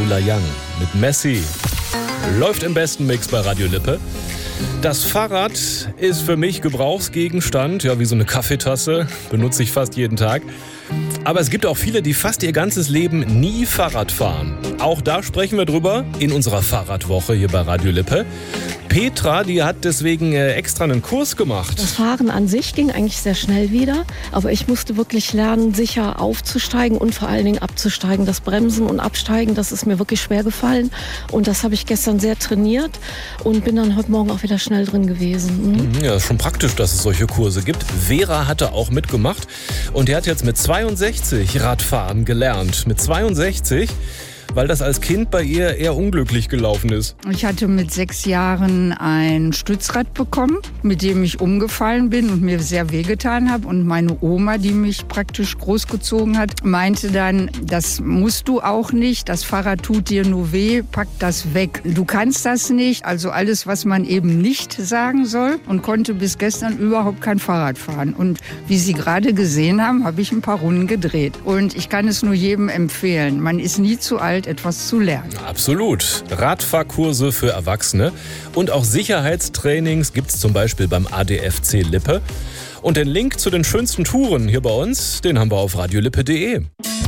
Lola Young mit Messi. Läuft im besten Mix bei Radio Lippe. Das Fahrrad ist für mich Gebrauchsgegenstand, ja, wie so eine Kaffeetasse, benutze ich fast jeden Tag. Aber es gibt auch viele, die fast ihr ganzes Leben nie Fahrrad fahren. Auch da sprechen wir drüber in unserer Fahrradwoche hier bei Radio Lippe. Petra, die hat deswegen extra einen Kurs gemacht. Das Fahren an sich ging eigentlich sehr schnell wieder, aber ich musste wirklich lernen, sicher aufzusteigen und vor allen Dingen abzusteigen. Das Bremsen und Absteigen, das ist mir wirklich schwer gefallen und das habe ich gestern sehr trainiert und bin dann heute Morgen auch wieder schnell drin gewesen. Ja, ist schon praktisch, dass es solche Kurse gibt. Vera hatte auch mitgemacht und die hat jetzt mit 62 Radfahren gelernt. Mit 62, weil das als Kind bei ihr eher unglücklich gelaufen ist. Ich hatte mit 6 Jahren ein Stützrad bekommen, mit dem ich umgefallen bin und mir sehr wehgetan habe. Und meine Oma, die mich praktisch großgezogen hat, meinte dann, das musst du auch nicht, das Fahrrad tut dir nur weh, pack das weg. Du kannst das nicht, also alles, was man eben nicht sagen soll, und konnte bis gestern überhaupt kein Fahrrad fahren. Und wie Sie gerade gesehen haben, habe ich ein paar Runden gedreht. Und ich kann es nur jedem empfehlen, man ist nie zu alt, etwas zu lernen. Absolut. Radfahrkurse für Erwachsene und auch Sicherheitstrainings gibt es zum Beispiel beim ADFC Lippe. Und den Link zu den schönsten Touren hier bei uns, den haben wir auf radiolippe.de.